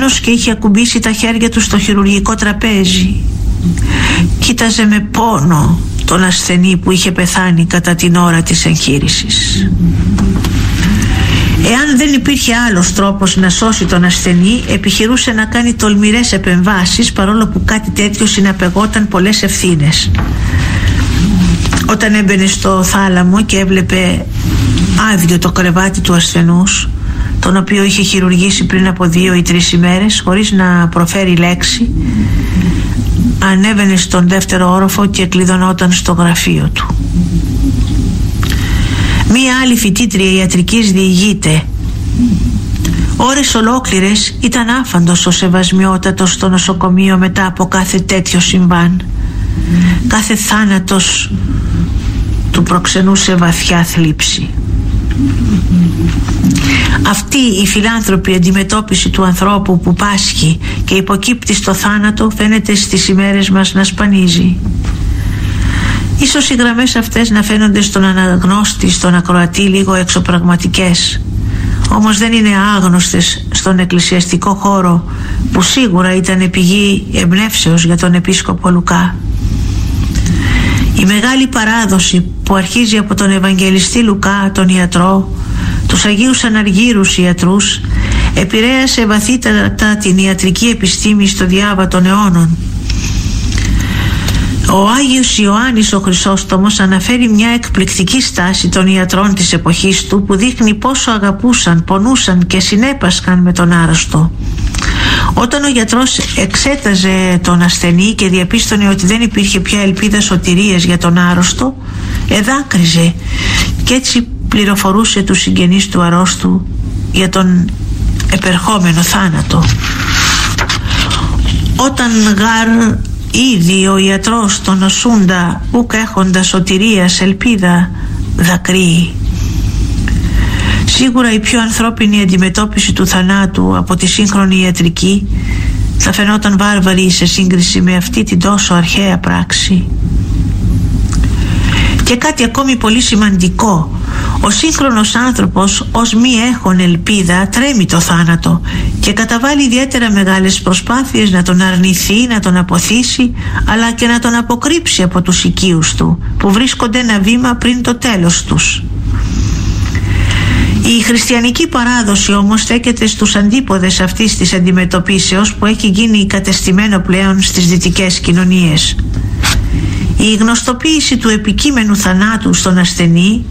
ντυμένος και είχε ακουμπήσει τα χέρια του στο χειρουργικό τραπέζι. Κοίταζε με πόνο τον ασθενή που είχε πεθάνει κατά την ώρα της εγχείρησης. Εάν δεν υπήρχε άλλος τρόπος να σώσει τον ασθενή, επιχειρούσε να κάνει τολμηρές επεμβάσεις, παρόλο που κάτι τέτοιο συναπαιγόταν πολλές ευθύνες. Όταν έμπαινε στο θάλαμο και έβλεπε άδειο το κρεβάτι του ασθενούς, τον οποίο είχε χειρουργήσει πριν από 2 ή 3 ημέρες, χωρίς να προφέρει λέξη, ανέβαινε στον 2ο όροφο και κλειδωνόταν στο γραφείο του. Μία άλλη φοιτήτρια ιατρικής διηγείται: ώρες ολόκληρες ήταν άφαντος ο Σεβασμιότατος στο νοσοκομείο μετά από κάθε τέτοιο συμβάν. Κάθε θάνατος του προξενούσε βαθιά θλίψη. Αυτή η φιλάνθρωπη αντιμετώπιση του ανθρώπου που πάσχει και υποκύπτει στο θάνατο φαίνεται στις ημέρες μας να σπανίζει. Ίσως οι γραμμές αυτές να φαίνονται στον αναγνώστη, στον ακροατή, λίγο εξωπραγματικές, όμως δεν είναι άγνωστες στον εκκλησιαστικό χώρο, που σίγουρα ήταν πηγή εμπνεύσεως για τον επίσκοπο Λουκά. Η μεγάλη παράδοση που αρχίζει από τον Ευαγγελιστή Λουκά, τον ιατρό, τους Αγίους Αναργύρους ιατρούς, επηρέασε βαθύτατα την ιατρική επιστήμη στο διάβα των αιώνων. Ο Άγιος Ιωάννης ο Χρυσόστομος αναφέρει μια εκπληκτική στάση των ιατρών της εποχής του, που δείχνει πόσο αγαπούσαν, πονούσαν και συνέπασκαν με τον άρρωστο. Όταν ο γιατρός εξέταζε τον ασθενή και διαπίστωνε ότι δεν υπήρχε πια ελπίδα σωτηρίας για τον άρρωστο, εδάκρυζε και έτσι πληροφορούσε τους συγγενείς του αρρώστου για τον επερχόμενο θάνατο. Όταν γάρ ήδη ο ιατρός τον νοσούντα ουκ έχοντα σωτηρίας ελπίδα δακρύει. Σίγουρα η πιο ανθρώπινη αντιμετώπιση του θανάτου από τη σύγχρονη ιατρική θα φαινόταν βάρβαρη σε σύγκριση με αυτή την τόσο αρχαία πράξη. Και κάτι ακόμη πολύ σημαντικό: ο σύγχρονος άνθρωπος, ως μη έχων ελπίδα, τρέμει το θάνατο και καταβάλει ιδιαίτερα μεγάλες προσπάθειες να τον αρνηθεί, να τον αποθήσει, αλλά και να τον αποκρύψει από τους οικείους του, που βρίσκονται ένα βήμα πριν το τέλος τους. Η χριστιανική παράδοση όμως στέκεται στους αντίποδες αυτής της αντιμετωπίσεως, που έχει γίνει κατεστημένο πλέον στις δυτικές κοινωνίες. Η γνωστοποίηση του επικείμενου θανάτου στον ασθενή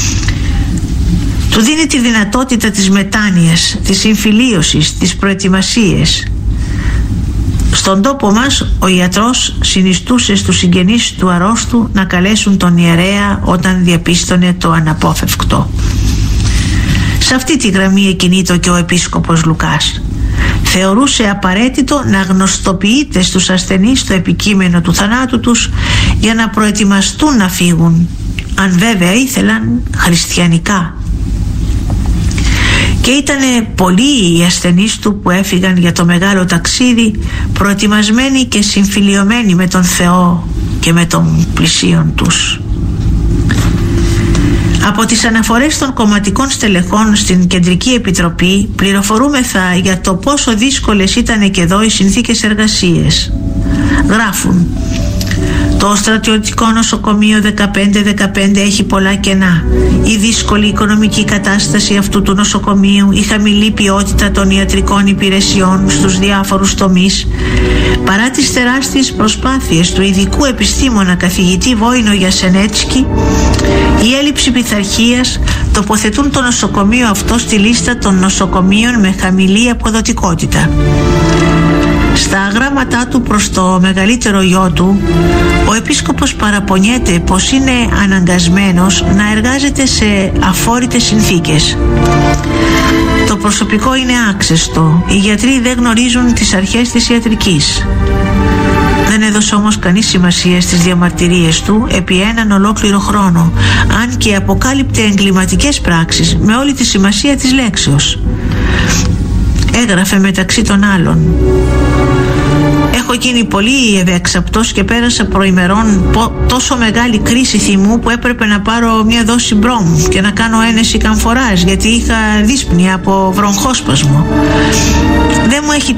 του δίνει τη δυνατότητα της μετάνοιας, της συμφιλίωσης, της προετοιμασίας. Στον τόπο μας ο ιατρός συνιστούσε στους συγγενείς του αρρώστου να καλέσουν τον ιερέα όταν διαπίστωνε το αναπόφευκτο. Σε αυτή τη γραμμή εκκινείται και ο επίσκοπος Λουκάς. Θεωρούσε απαραίτητο να γνωστοποιείται στους ασθενείς το επικείμενο του θανάτου τους, για να προετοιμαστούν να φύγουν, αν βέβαια ήθελαν χριστιανικά. Και ήτανε πολλοί οι ασθενείς του που έφυγαν για το μεγάλο ταξίδι, προετοιμασμένοι και συμφιλιωμένοι με τον Θεό και με τον πλησίον τους. Από τις αναφορές των κομματικών στελεχών στην Κεντρική Επιτροπή πληροφορούμεθα για το πόσο δύσκολες ήταν και εδώ οι συνθήκες εργασίας. Γράφουν: το στρατιωτικό νοσοκομείο 15-15 έχει πολλά κενά. Η δύσκολη οικονομική κατάσταση αυτού του νοσοκομείου, η χαμηλή ποιότητα των ιατρικών υπηρεσιών στους διάφορους τομείς, παρά τις τεράστιες προσπάθειες του ειδικού επιστήμονα καθηγητή Βόινο Γιασενέτσκι, η έλλειψη πειθαρχίας τοποθετούν το νοσοκομείο αυτό στη λίστα των νοσοκομείων με χαμηλή αποδοτικότητα. Στα γράμματά του προς το μεγαλύτερο γιο του, ο επίσκοπος παραπονιέται πως είναι αναγκασμένος να εργάζεται σε αφόρητες συνθήκες. Το προσωπικό είναι άξεστο, οι γιατροί δεν γνωρίζουν τις αρχές της ιατρικής. Δεν έδωσε όμως κανείς σημασία στις διαμαρτυρίες του επί έναν ολόκληρο χρόνο, αν και αποκάλυπτε εγκληματικές πράξεις με όλη τη σημασία της λέξεως. Έγραφε μεταξύ των άλλων: έχω γίνει πολύ ευέξαπτος και πέρασα προημερών τόσο μεγάλη κρίση θυμού που έπρεπε να πάρω μια δόση μπρόμ και να κάνω ένεση καμφοράς, γιατί είχα δύσπνοια από βρονχόσπασμο. Δεν μου έχει